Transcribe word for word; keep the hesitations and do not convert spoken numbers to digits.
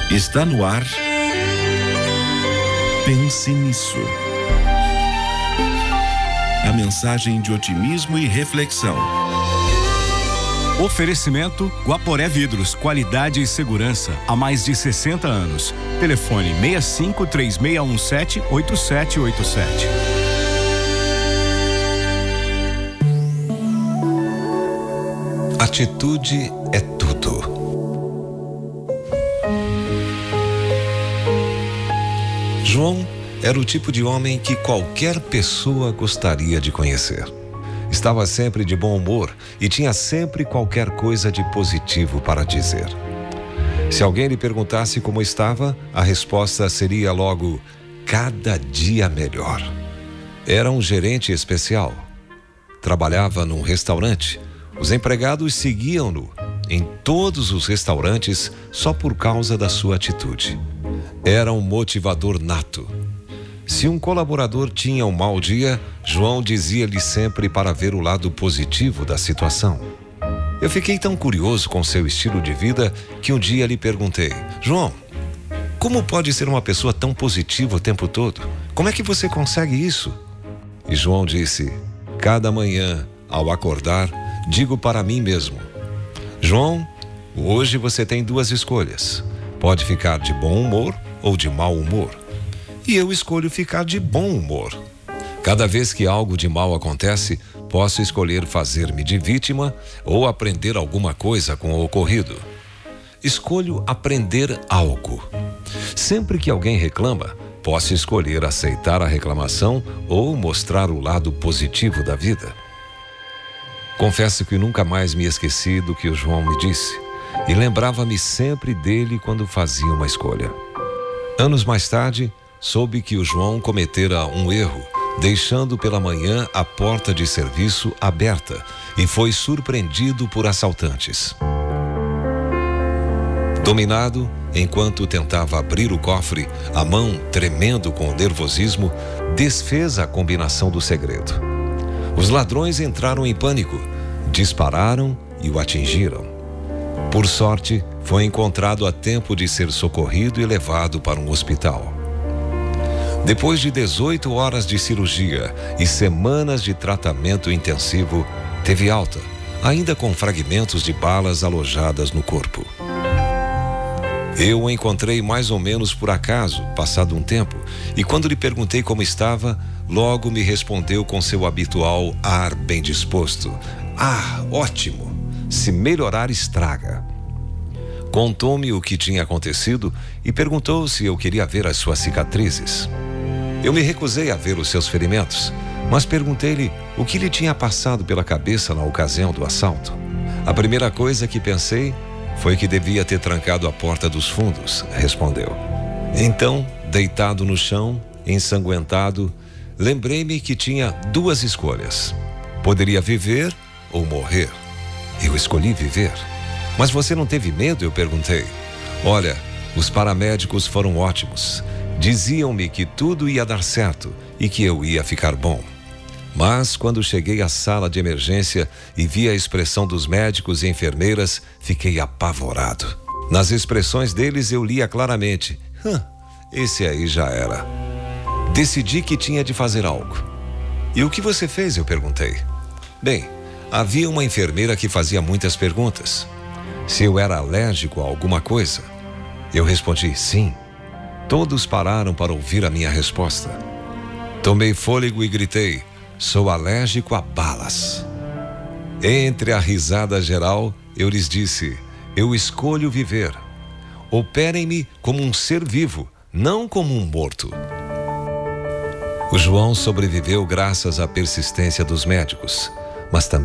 Está no ar. Pense nisso. A mensagem de otimismo e reflexão. Oferecimento Guaporé Vidros, qualidade e segurança há mais de sessenta anos. Telefone seis cinco três seis um sete oito sete oito sete. Atitude é tudo. João era o tipo de homem que qualquer pessoa gostaria de conhecer. Estava sempre de bom humor e tinha sempre qualquer coisa de positivo para dizer. Se alguém lhe perguntasse como estava, a resposta seria logo: cada dia melhor. Era um gerente especial. Trabalhava num restaurante. Os empregados seguiam-no em todos os restaurantes só por causa da sua atitude. Era um motivador nato. Se um colaborador tinha um mau dia, João dizia-lhe sempre para ver o lado positivo da situação. Eu fiquei tão curioso com seu estilo de vida que um dia lhe perguntei: João, como pode ser uma pessoa tão positiva o tempo todo? Como é que você consegue isso? E João disse: cada manhã, ao acordar, digo para mim mesmo: João, hoje você tem duas escolhas. Pode ficar de bom humor ou de mau humor. E eu escolho ficar de bom humor. Cada vez que algo de mal acontece, posso escolher fazer-me de vítima ou aprender alguma coisa com o ocorrido. Escolho aprender algo. Sempre que alguém reclama, posso escolher aceitar a reclamação ou mostrar o lado positivo da vida. Confesso que nunca mais me esqueci do que o João me disse e lembrava-me sempre dele quando fazia uma escolha. Anos mais tarde, soube que o João cometera um erro, deixando pela manhã a porta de serviço aberta e foi surpreendido por assaltantes. Dominado, enquanto tentava abrir o cofre, a mão tremendo com o nervosismo, desfez a combinação do segredo. Os ladrões entraram em pânico, dispararam e o atingiram. Por sorte, foi encontrado a tempo de ser socorrido e levado para um hospital. Depois de dezoito horas de cirurgia e semanas de tratamento intensivo, teve alta, ainda com fragmentos de balas alojadas no corpo. Eu o encontrei mais ou menos por acaso, passado um tempo, e quando lhe perguntei como estava, logo me respondeu com seu habitual ar bem disposto: ah, ótimo, se melhorar estraga. Contou-me o que tinha acontecido e perguntou se eu queria ver as suas cicatrizes. Eu me recusei a ver os seus ferimentos, mas perguntei-lhe o que lhe tinha passado pela cabeça na ocasião do assalto. A primeira coisa que pensei foi que devia ter trancado a porta dos fundos, respondeu. Então, deitado no chão, ensanguentado, lembrei-me que tinha duas escolhas. Poderia viver ou morrer. Eu escolhi viver. Mas você não teve medo? Eu perguntei. Olha, os paramédicos foram ótimos. Diziam-me que tudo ia dar certo e que eu ia ficar bom. Mas quando cheguei à sala de emergência e vi a expressão dos médicos e enfermeiras, fiquei apavorado. Nas expressões deles eu lia claramente: hã, esse aí já era. Decidi que tinha de fazer algo. E o que você fez? Eu perguntei. Bem, havia uma enfermeira que fazia muitas perguntas. Se eu era alérgico a alguma coisa. Eu respondi sim. Todos pararam para ouvir a minha resposta. Tomei fôlego e gritei: sou alérgico a balas. Entre a risada geral, eu lhes disse: eu escolho viver. Operem-me como um ser vivo, não como um morto. O João sobreviveu graças à persistência dos médicos, mas também